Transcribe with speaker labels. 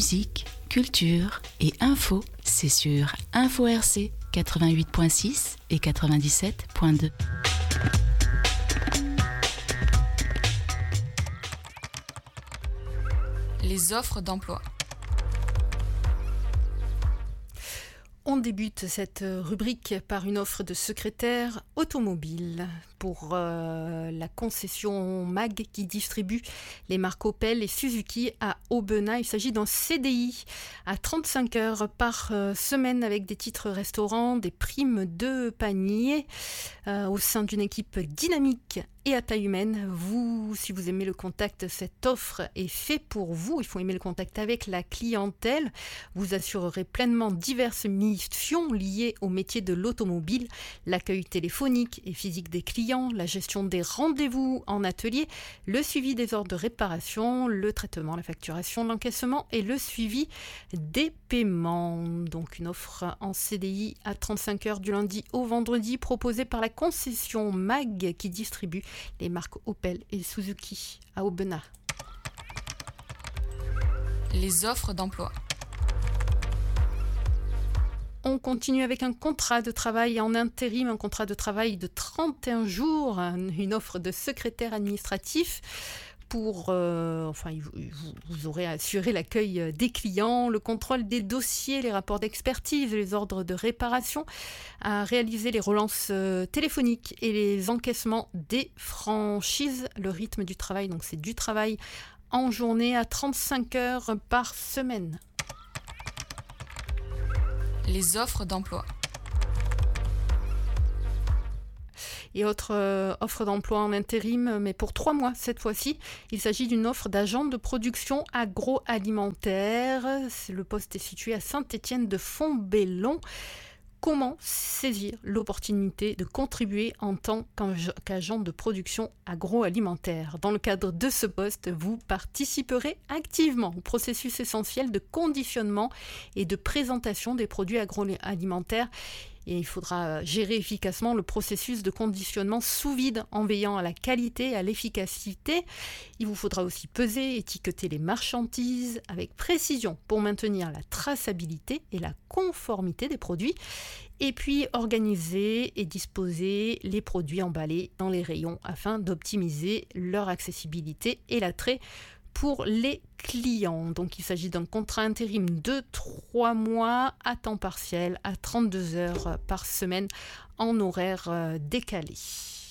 Speaker 1: Musique, culture et info, c'est sur Info RC 88.6 et 97.2.
Speaker 2: Les offres d'emploi.
Speaker 3: On débute cette rubrique par une offre de secrétaire automobile pour la concession MAG qui distribue les marques Opel et Suzuki à Aubenas. Il s'agit d'un CDI à 35 heures par semaine avec des titres restaurants, des primes de panier au sein d'une équipe dynamique et à taille humaine. Vous, si vous aimez le contact, cette offre est faite pour vous. Il faut aimer le contact avec la clientèle. Vous assurerez pleinement diverses missions liées au métier de l'automobile, l'accueil téléphonique et physique des clients, la gestion des rendez-vous en atelier, le suivi des ordres de réparation, le traitement, la facturation, l'encaissement et le suivi des paiements. Donc une offre en CDI à 35 heures du lundi au vendredi proposée par la concession MAG qui distribue les marques Opel et Suzuki à Aubenas.
Speaker 2: Les offres d'emploi.
Speaker 3: On continue avec un contrat de travail en intérim, un contrat de travail de 31 jours, une offre de secrétaire administratif pour, vous aurez assuré l'accueil des clients, le contrôle des dossiers, les rapports d'expertise, les ordres de réparation, à réaliser les relances téléphoniques et les encaissements des franchises. Le rythme du travail, donc c'est du travail en journée à 35 heures par semaine.
Speaker 2: Les offres d'emploi.
Speaker 3: Et autre offre d'emploi en intérim, mais pour 3 mois cette fois-ci. Il s'agit d'une offre d'agent de production agroalimentaire. Le poste est situé à Saint-Étienne-de-Fontbellon. Comment saisir l'opportunité de contribuer en tant qu'agent de production agroalimentaire? Dans le cadre de ce poste, vous participerez activement au processus essentiel de conditionnement et de présentation des produits agroalimentaires. Et il faudra gérer efficacement le processus de conditionnement sous vide en veillant à la qualité et à l'efficacité. Il vous faudra aussi peser, étiqueter les marchandises avec précision pour maintenir la traçabilité et la conformité des produits. Et puis organiser et disposer les produits emballés dans les rayons afin d'optimiser leur accessibilité et l'attrait pour les clients. Donc il s'agit d'un contrat intérim de 3 mois à temps partiel à 32 heures par semaine en horaire décalé.